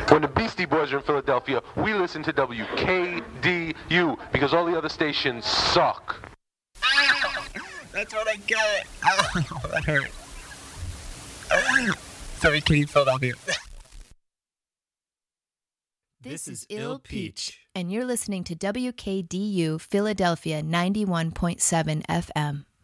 When the Beastie Boys are in Philadelphia, we listen to WKDU because all the other stations suck. That's what I get. Oh, that hurt. WKDU Philadelphia. This is Ill Peach, and you're listening to WKDU Philadelphia 91.7 FM.